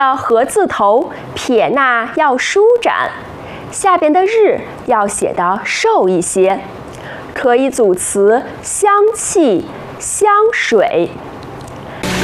禾字头撇捺要舒展，下边的日要写得瘦一些，可以组词香气、香水、